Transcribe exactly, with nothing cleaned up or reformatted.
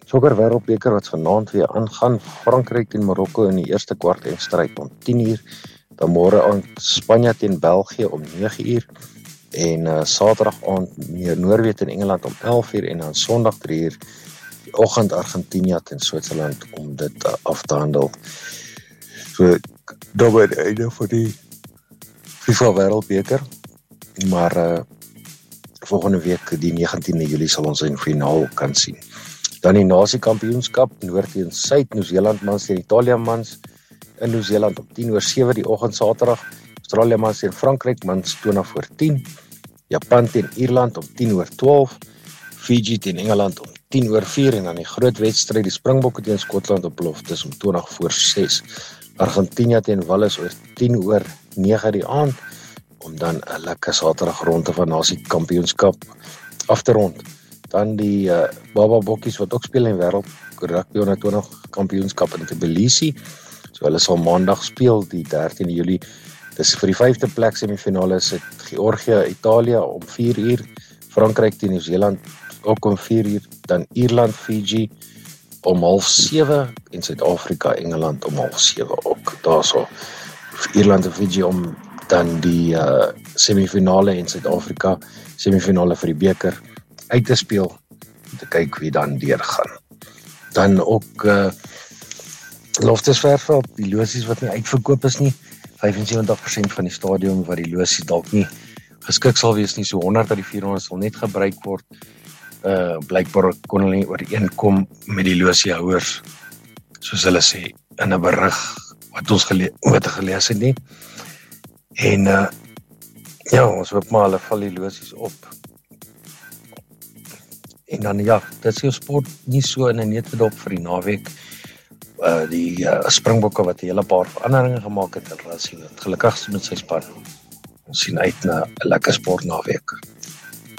Sokker Wêreldbeker wat vanaand weer aangaan, Frankryk teen Marokko in die eerste kwart eindstryd om tien uur, dan môre aand Spanje teen België om nege uur, en uh, Saterdag aand Noorwe teen Engeland om elf uur, en dan Sondag drie uur, die oggend Argentinië teen Switserland om dit uh, af te handel. So, daar by die einde van die FIFA Wêreldbeker, maar uh, volgende week, die negentiende Julie, sal ons in finaal kan sien. Dan die Nasie-kampioenskap, Noord teen Suid, Nieu-Seeland mans teen Italië mans, in Nieu-Seeland om tien oor sewe die oggend Saterdag, Australië mans teen Frankryk mans twintig voor tien, Japan teen Ierland om tien oor twaalf, Fiji teen Engeland om tien oor vier, en dan die groot wedstryd, die Springbokke teen Skotland op beloftes om twintig voor ses, Argentinië teen Wales oor tien oor nege die aand, om dan 'n lekker Saterdag ronde van Nasie-kampioenskap af te rond. Dan die uh, Baba Bokkies wat ook speel in wêreld rugby onder twintig kampioenskap in Tbilisi. So hulle sal maandag speel die dertiende Julie. Dis vir die vyfde plek semifinale is dit Georgië, Italië om vier uur, Frankryk teen Nieu-Seeland ook om vier uur, dan Ierland, Fiji om half sewe en Suid-Afrika, Engeland om half sewe ook. Daarso Ierland en Fiji om dan die uh, semifinale en Suid-Afrika semifinale vir die beker uit te speel, om te kyk wie dan deurgaan. Dan ook uh, Loftusversveld, die losies wat nie uitverkoop is nie, vyfensewentig persent van die stadion wat die losies dalk nie geskik sal wees nie, so honderd uit die vierhonderd sal net gebruik word. Uh, blykbaar kon hulle nie ooreenkom met die losiehouers, soos hulle sê, in 'n berig wat ons gele wat gelees het nie. En uh, ja, ons hoop maar hulle val die losies op. En dan ja, dit is jou sport nie so in 'n netedop vir die naweek. Uh, die uh, Springbokke wat 'n hele paar veranderinge gemaak het, en hulle sien dit gelukkig met sy span. Ons sien uit na 'n lekker sport naweek.